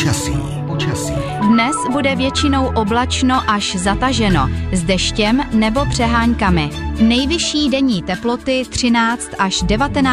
Počasí. Dnes bude většinou oblačno až zataženo, s deštěm nebo přeháňkami. Nejvyšší denní teploty 13 až 19